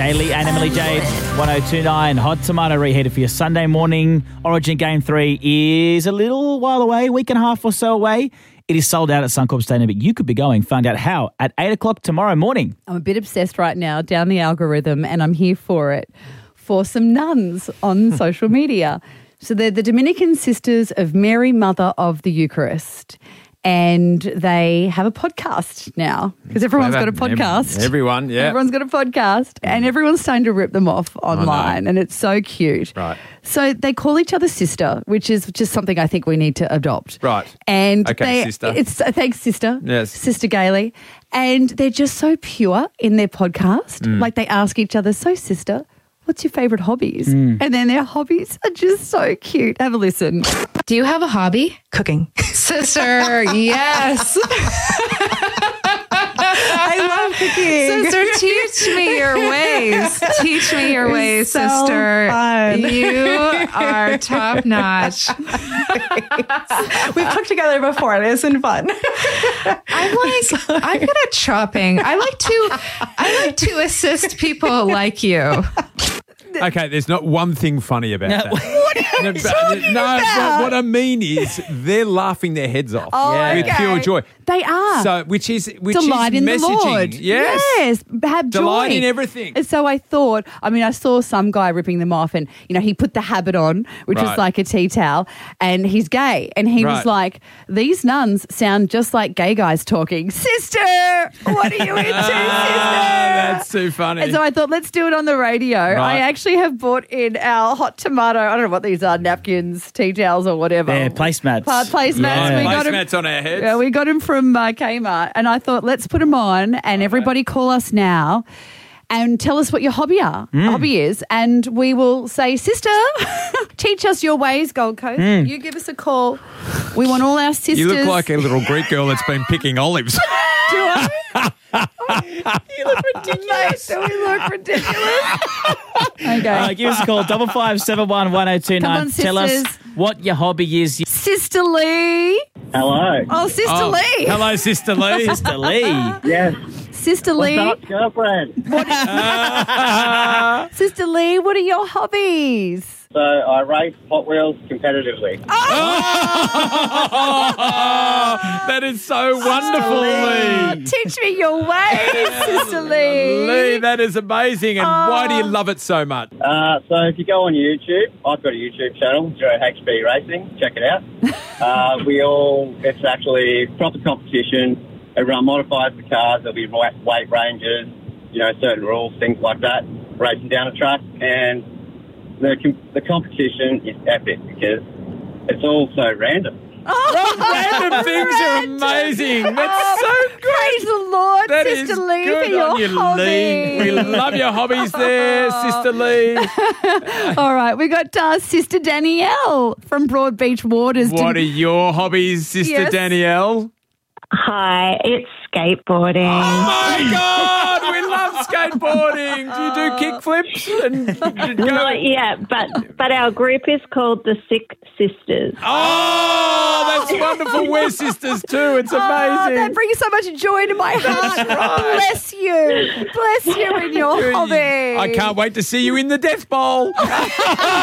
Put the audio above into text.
Gailey and Emily Jade, 1029 Hot Tomato reheated for your Sunday morning. Origin Game 3 is a little while away, week and a half or so away. It is sold out at Suncorp Stadium, but you could be going. Find out how at 8 o'clock tomorrow morning. I'm a bit obsessed right now, down the algorithm, and I'm here for it, for some nuns on social media. So they're the Dominican Sisters of Mary, Mother of the Eucharist. And they have a podcast now because everyone's got a podcast. Everyone, yeah. Everyone's got a podcast and everyone's starting to rip them off online and it's so cute. Right. So they call each other sister, which is just something I think we need to adopt. Right. And okay, sister. Thanks, sister. Yes. Sister Gailey. And they're just so pure in their podcast. Like they ask each other, so sister, what's your favourite hobbies? And then their hobbies are just so cute. Have a listen. Do you have a hobby? Cooking. Sister, yes. I love cooking. Sister, teach me your ways. Teach me your ways, so sister. fun. You are top notch. We've cooked together before and it's been fun. I'm good at chopping. I like to assist people like you. Okay, there's not one thing funny about that. What are you talking about? What I mean is they're laughing their heads off with okay. pure joy. They are. So, which is Delight in the messaging. Lord. Yes. Have joy. Delight in everything. And so I thought, I saw some guy ripping them off and, he put the habit on, which was Right. like a tea towel, and he's gay. And he was Right. like, these nuns sound just like gay guys talking. Sister, what are you into, sister? That's too funny. And so I thought, let's do it on the radio. I actually have bought in our hot tomato, I don't know what these are, napkins, tea towels or whatever. They're placemats. Placemats. Yeah. We got 'em- Placemats on our heads. Yeah, we got him from Kmart, and I thought, let's put him on, and everybody call us now and tell us what your hobby is, and we will say, sister, teach us your ways, Gold Coast. You give us a call. We want all our sisters. You look like a little Greek girl that's been picking olives. Do I? You look ridiculous. Do we look ridiculous? Okay. Give us a call, 5571 1029. Come on, Tell us sisters. what your hobby is. Sister Lee. Hello. Oh, Sister Lee. Hello, Sister Lee. Sister Lee. Yes. Sister Lee. What's up, girlfriend? Sister Lee, what are your hobbies? So I race Hot Wheels competitively. That is so wonderful, Lee. Teach me your ways, Sister Lee. Lee, that is amazing. And why do you love it so much? So if you go on YouTube, I've got a YouTube channel, Joe HB Racing. Check it out. It's actually proper competition. Everyone modifies the cars. There'll be weight ranges, certain rules, things like that. Racing down a track, and the competition is epic because it's all so random. Random things are amazing. That's so good. Praise the Lord, That is Sister Lee, good for your on you, hobby. Lee. We love your hobbies there, Sister Lee. All right, we got Sister Danielle from Broadbeach Waters. What are your hobbies, Sister Yes. Danielle? Hi, it's skateboarding. Oh my God, we love skateboarding. Do you do kickflips? Not yet, but our group is called the Sick Sisters. Oh, that's wonderful. We're sisters too. It's amazing. That brings so much joy to my heart. Bless you. Bless you in your hobby. I can't wait to see you in the Death Bowl.